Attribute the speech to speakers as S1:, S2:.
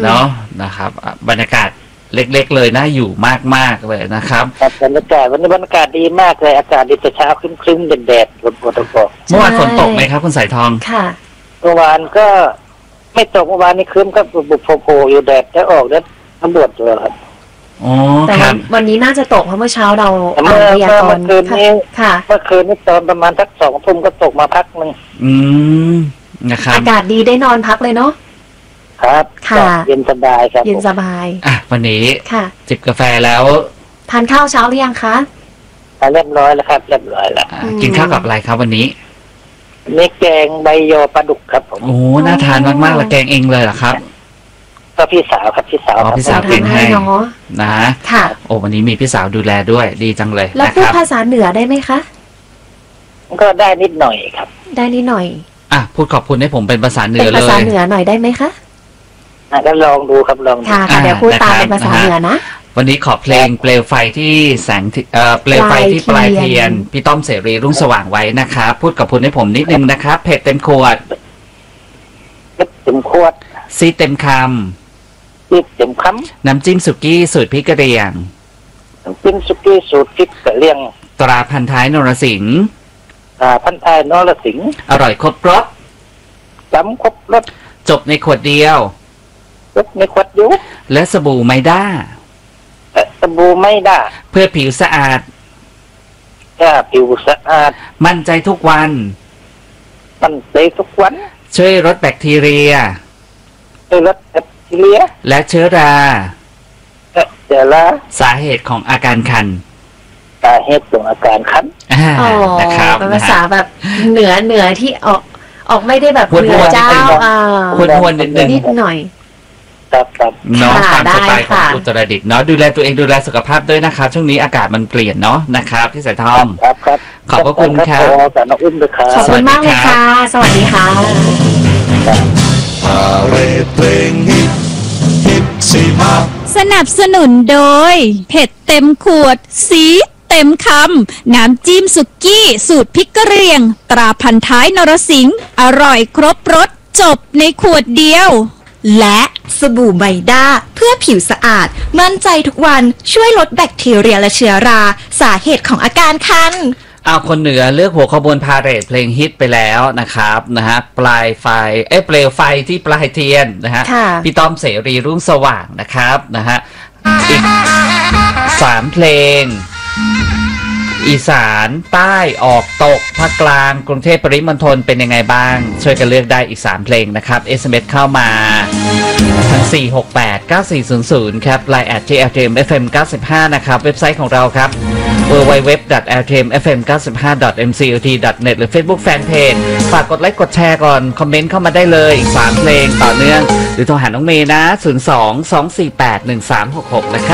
S1: เนาะนะครับบรรยากาศเล็กๆเลยน่าอยู่มากๆเลยนะครับ
S2: บรรยากาศวันนี้บรรยากาศดีมากเลยอากาศดีแต่เช้าครึ้มๆแดดๆฝนตก
S1: เมื่อวานฝนตกไหมครับคุณสายทอง
S3: ค่ะ
S2: เมื่อวานก็ไม่ตกเมื่อวานนี้ครึ้มก็บุบโผล่อยู่แดดแล้วออกแล้วตำรวจอยู่ครับ
S3: แต่วันนี้น่าจะตกเพราะเมื่อเช้าเรา
S2: เมื่อคืนนี้
S3: ค่ะ
S2: เมื่อคืนนี้ตอนประมาณสัก2 ทุ่มก็ตกมาพักนึง
S1: นะครับ
S3: อากาศดีได้นอนพักเลยเนาะ
S2: ครับ
S3: ค่ะ
S2: เย็นสบายครับ
S3: เย็นสบาย
S1: วันนี้
S3: ค่ะ
S1: จิบกาแฟแล้ว
S3: ทานข้าวเช้าหรือยังคะ
S2: เรียบร้อยแล้วครับเรียบร้อยแล้ว
S1: กินข้าวกับอะไรครับวันนี้
S2: นี่แกงใบยอปลาดุกครับผม
S1: โอ้น่าทานมากๆเลยแกงเองเลยเหรอครับ
S2: ก็พี่สาวครับพี่สาว
S1: พี่สาวเก่งให้นะ
S3: ค่ะ
S1: โอ้วันนี้มีพี่สาวดูแลด้วยดีจังเลย
S3: แล้วพูดภาษาเหนือได้ไหมคะ
S2: ก็ได้นิดหน่อยครับ
S3: ได้นิดหน่อย
S1: พูดขอบคุณให้ผมเป็นภาษาเหนือเลย
S3: เป็นภาษาเหนือหน่อยได้ไหมคะ
S2: ก็ลองดูครับลอง
S3: ค่ะเดี๋ยวพูดตามเป็นภาษาเหนือนะ
S1: วันนี้ขอเพลงเปลวไฟที่แสงเปลวไฟที่ปลายเทียนพี่ต้อมเสรีรุ่งสว่างไว้นะครับพูดขอบคุณให้ผมนิดนึงนะครับเผ็ดเต็มขวด
S2: เต็มขวด
S1: ซีเต็มคำ
S2: ซีเต็มค
S1: ำน้ำจิ้มสุกี้สูตรพริกกระเรียง
S2: น้ำจิ้มสุกี้สูตรพริกกระเรียง
S1: ตราพันท้ายนรสิงห์
S2: พันท้ายนรสิงห์
S1: อร่อยครบรส
S2: จำครบรส
S1: จบในขวดเดียว
S2: จบในขวดยุ
S1: และสบู่ไมด้า
S2: สบู่ไมด้า
S1: เพื่อผิวสะอาด
S2: ผิวสะอาด
S1: มั่นใจทุกวัน
S2: มั่นใจทุกวัน
S1: ช่วยลดแบคทีเรีย
S2: ช่วยลดแบคทีเรีย
S1: และเชื้อราสาเหตุของอาการคัน
S2: สาเหตุของอาการคัน
S1: นะครับ
S3: เป็นภาษาแบบเหนือที่ออกไม่ได้แบบเหนือเจ้า
S1: ควรนิด
S3: หน่อย
S2: ครับ
S1: เนาะตามสไตล์ของอุตรดิตถ์เนาะดูแลตัวเองดูแลสุขภาพด้วยนะครับช่วงนี้อากาศมันเปลี่ยนเนาะนะครับที่สายทอง
S2: ครับ
S1: ขอบพระคุณครับ
S3: ขอบคุณมากเลยค่ะสวัสดีค่ะ
S4: สนับสนุนโดยเผ็ดเต็มขวดสีเต็มคำน้ำจิ้มสุกี้สูตรพริกกระเรียงตราพันท้ายนรสิงห์อร่อยครบรสจบในขวดเดียว
S5: และสบู่ไมด้าเพื่อผิวสะอาดมั่นใจทุกวันช่วยลดแบคทีเรียและเชื้อราสาเหตุของอาการคัน
S1: คนเหนือเลือกหัวขบวนพาเหรดเพลงฮิตไปแล้วนะครับปลายไฟเปลวไฟที่ปลายเทียนพี่ต้อมเสรีรุ่งสว่างนะครับอีก3เพลงอีสานใต้ออกตกภาคกลางกรุงเทพปริมณฑลเป็นยังไงบ้างช่วยกันเลือกได้อีก3เพลงนะครับ SMS เข้ามาทั้ง4689400ครับ LINE @LTMFM95 นะครับเว็บไซต์ของเราครับ www.ltmfm95.mcot.net หรือ Facebook Fanpage ฝากกดไลค์กดแชร์ก่อนคอมเมนต์เข้ามาได้เลยอีก3เพลงต่อเนื่องหรือโทรหาน้องเมย์นะ02-248-1366นะครับ